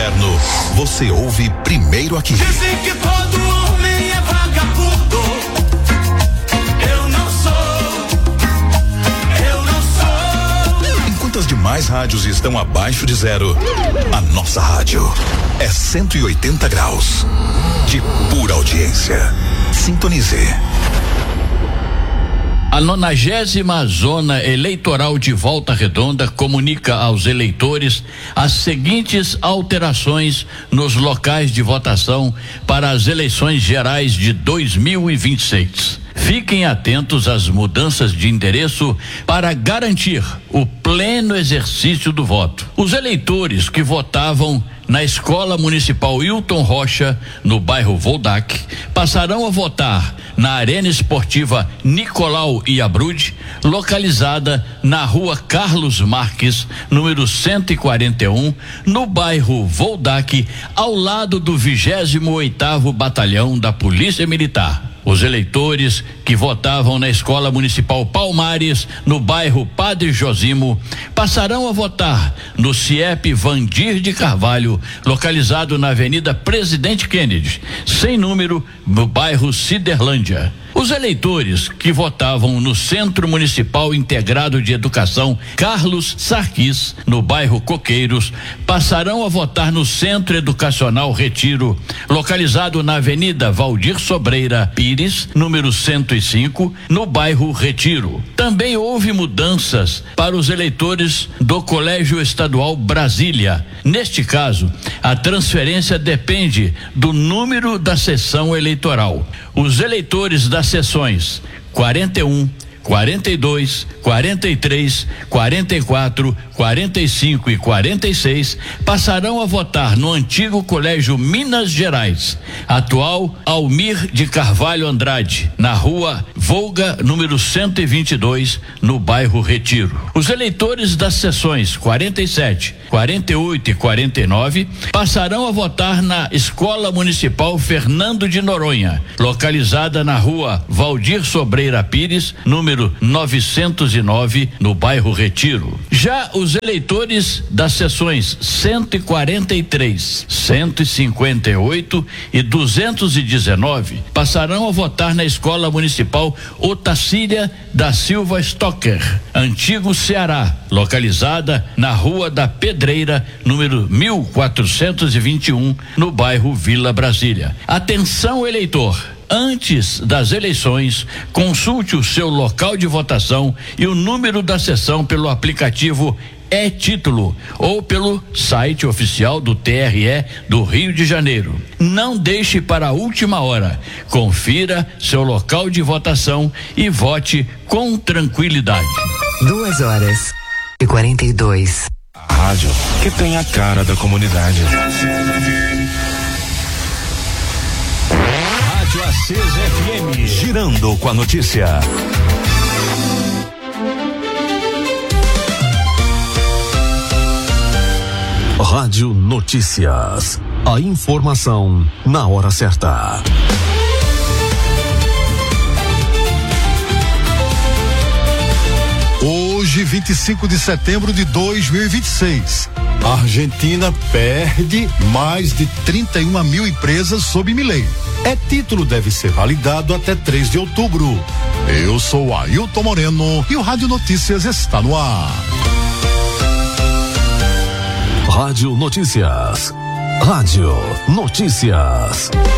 inverno, você ouve primeiro aqui. Dizem que todo homem é vagabundo. Eu não sou. Enquanto as demais rádios estão abaixo de zero, a nossa rádio é 180 graus de pura audiência. Sintonize. A 90ª Zona Eleitoral de Volta Redonda comunica aos eleitores as seguintes alterações nos locais de votação para as eleições gerais de 2026. Fiquem atentos às mudanças de endereço para garantir o pleno exercício do voto. Os eleitores que votavam na Escola Municipal Hilton Rocha, no bairro Voldac, passarão a votar na Arena Esportiva Nicolau Iabrude, localizada na Rua Carlos Marques, número 141, no bairro Voldac, ao lado do 28º Batalhão da Polícia Militar. Os eleitores que votavam na Escola Municipal Palmares, no bairro Padre Josimo, passarão a votar no CIEP Vandir de Carvalho, localizado na Avenida Presidente Kennedy, sem número, no bairro Ciderlândia. Os eleitores que votavam no Centro Municipal Integrado de Educação Carlos Sarquis, no bairro Coqueiros, passarão a votar no Centro Educacional Retiro, localizado na Avenida Valdir Sobreira Pires, número 105, no bairro Retiro. Também houve mudanças para os eleitores do Colégio Estadual Brasília. Neste caso, a transferência depende do número da sessão eleitoral. Os eleitores das sessões 41, 42, 43, 44, 45 e 46 passarão a votar no antigo Colégio Minas Gerais, atual Almir de Carvalho Andrade, na Rua Volga, número 122, no bairro Retiro. Os eleitores das sessões 47, 48 e 49 passarão a votar na Escola Municipal Fernando de Noronha, localizada na Rua Valdir Sobreira Pires, número 909, no bairro Retiro. Já os eleitores das sessões 143, 158 e 219 passarão a votar na Escola Municipal Otacília da Silva Stocker, antigo Ceará, localizada na Rua da Pedreira, número 1421, no bairro Vila Brasília. Atenção, eleitor! Antes das eleições, consulte o seu local de votação e o número da sessão pelo aplicativo e-Título ou pelo site oficial do TRE do Rio de Janeiro. Não deixe para a última hora. Confira seu local de votação e vote com tranquilidade. 2h42. A rádio que tem a cara da comunidade. Rádio Assis FM, girando com a notícia. Rádio Notícias. A informação na hora certa. Hoje, 25 de setembro de 2026. A Argentina perde mais de 31 mil empresas sob Milei. Título deve ser validado até 3 de outubro. Eu sou Ailton Moreno e o Rádio Notícias está no ar. Rádio Notícias. Rádio Notícias.